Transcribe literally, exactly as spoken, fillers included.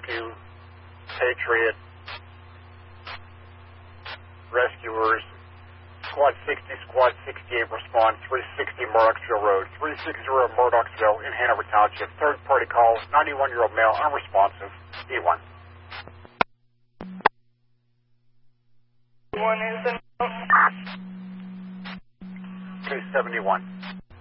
Rescue, Patriot, Rescuers, Squad sixty, Squad sixty-eight respond, three sixty Murdochsville Road, three sixty Murdochsville in Hanover Township, third party call, ninety-one-year-old male, unresponsive, E one. One is in two seventy-one.